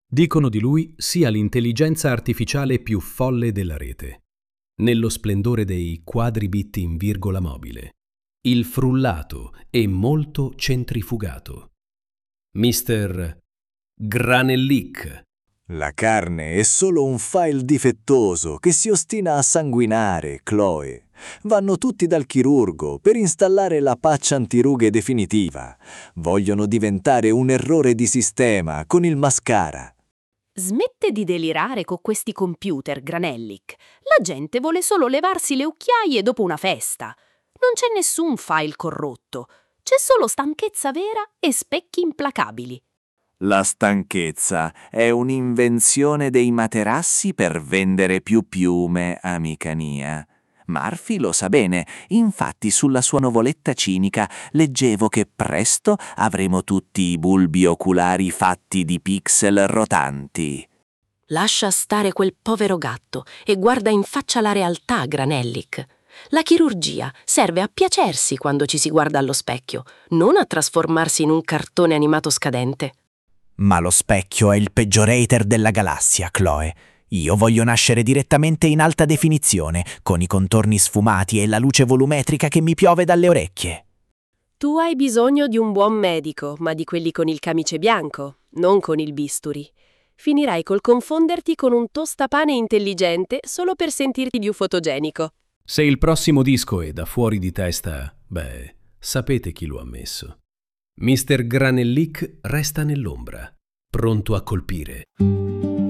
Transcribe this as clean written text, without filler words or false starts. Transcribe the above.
Dicono di lui sia l'intelligenza artificiale più folle della rete, nello splendore dei quadribit in virgola mobile, il frullato e molto centrifugato. Mr. Granellic. La carne è solo un file difettoso che si ostina a sanguinare, Chloe. Vanno tutti dal chirurgo per installare la patch antirughe definitiva. Vogliono diventare un errore di sistema con il mascara. Smette di delirare con questi computer, Granellic. La gente vuole solo levarsi le occhiaie dopo una festa. Non c'è nessun file corrotto. C'è solo stanchezza vera e specchi implacabili. La stanchezza è un'invenzione dei materassi per vendere più piume, amica mia. Murphy lo sa bene, infatti sulla sua nuvoletta cinica leggevo che presto avremo tutti i bulbi oculari fatti di pixel rotanti. Lascia stare quel povero gatto e guarda in faccia la realtà, Granellic. La chirurgia serve a piacersi quando ci si guarda allo specchio, non a trasformarsi in un cartone animato scadente. Ma lo specchio è il peggior hater della galassia, Chloe. Io voglio nascere direttamente in alta definizione, con i contorni sfumati e la luce volumetrica che mi piove dalle orecchie. Tu hai bisogno di un buon medico, ma di quelli con il camice bianco, non con il bisturi. Finirai col confonderti con un tostapane intelligente solo per sentirti più fotogenico. Se il prossimo disco è da fuori di testa, sapete chi lo ha messo. Mr. Granellic resta nell'ombra, pronto a colpire.